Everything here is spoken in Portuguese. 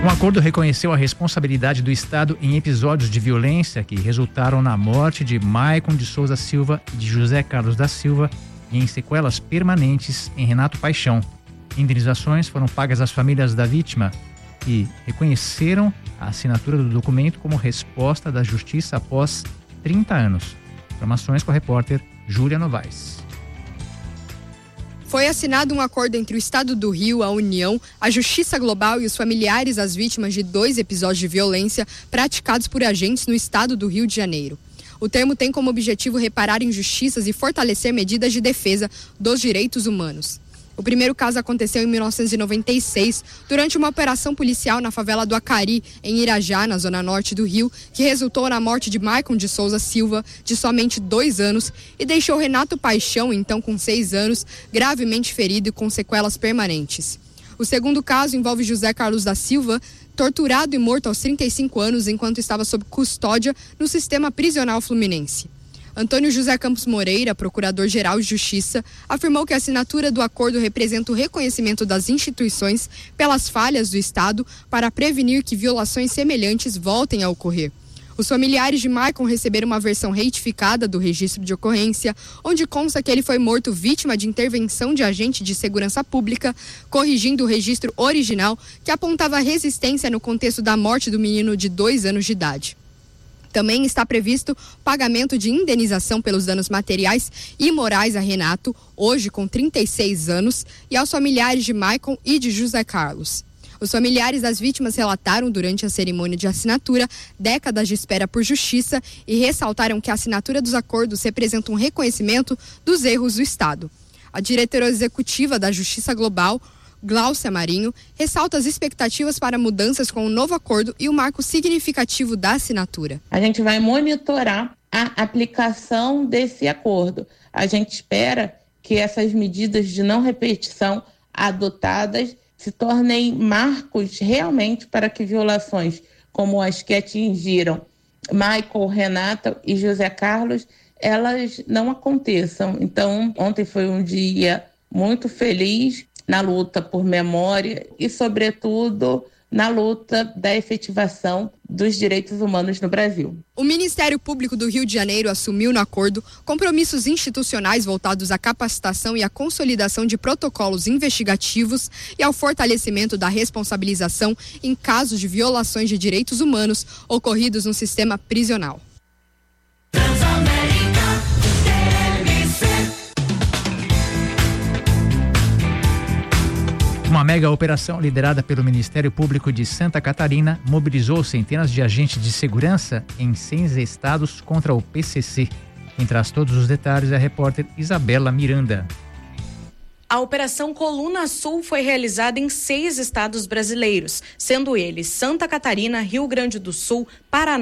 Um acordo reconheceu a responsabilidade do Estado em episódios de violência que resultaram na morte de Maicon de Souza Silva e de José Carlos da Silva e em sequelas permanentes em Renato Paixão. Indenizações foram pagas às famílias da vítima e reconheceram a assinatura do documento como resposta da Justiça após 30 anos. Informações com a repórter Júlia Novaes. Foi assinado um acordo entre o Estado do Rio, a União, a Justiça Global e os familiares das vítimas de 2 episódios de violência praticados por agentes no Estado do Rio de Janeiro. O termo tem como objetivo reparar injustiças e fortalecer medidas de defesa dos direitos humanos. O primeiro caso aconteceu em 1996, durante uma operação policial na favela do Acari, em Irajá, na zona norte do Rio, que resultou na morte de Maicon de Souza Silva, de somente 2 anos, e deixou Renato Paixão, então com 6 anos, gravemente ferido e com sequelas permanentes. O segundo caso envolve José Carlos da Silva, torturado e morto aos 35 anos enquanto estava sob custódia no sistema prisional fluminense. Antônio José Campos Moreira, procurador-geral de Justiça, afirmou que a assinatura do acordo representa o reconhecimento das instituições pelas falhas do Estado para prevenir que violações semelhantes voltem a ocorrer. Os familiares de Maicon receberam uma versão retificada do registro de ocorrência, onde consta que ele foi morto vítima de intervenção de agente de segurança pública, corrigindo o registro original que apontava resistência no contexto da morte do menino de 2 anos de idade. Também está previsto pagamento de indenização pelos danos materiais e morais a Renato, hoje com 36 anos, e aos familiares de Maicon e de José Carlos. Os familiares das vítimas relataram durante a cerimônia de assinatura décadas de espera por justiça e ressaltaram que a assinatura dos acordos representa um reconhecimento dos erros do Estado. A diretora executiva da Justiça Global, Gláucia Marinho, ressalta as expectativas para mudanças com o novo acordo e o marco significativo da assinatura. A gente vai monitorar a aplicação desse acordo. A gente espera que essas medidas de não repetição adotadas se tornem marcos realmente para que violações como as que atingiram Maicon, Renata e José Carlos, elas não aconteçam. Então, ontem foi um dia muito feliz na luta por memória e, sobretudo, na luta da efetivação dos direitos humanos no Brasil. O Ministério Público do Rio de Janeiro assumiu no acordo compromissos institucionais voltados à capacitação e à consolidação de protocolos investigativos e ao fortalecimento da responsabilização em casos de violações de direitos humanos ocorridos no sistema prisional. Uma mega operação liderada pelo Ministério Público de Santa Catarina mobilizou centenas de agentes de segurança em 6 estados contra o PCC. Quem traz todos os detalhes é a repórter Isabela Miranda. A Operação Coluna Sul foi realizada em 6 estados brasileiros, sendo eles Santa Catarina, Rio Grande do Sul, Paraná,